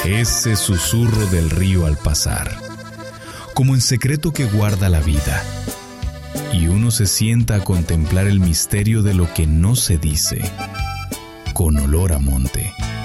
ese susurro del río al pasar, como en secreto que guarda la vida, y uno se sienta a contemplar el misterio de lo que no se dice, con olor a monte.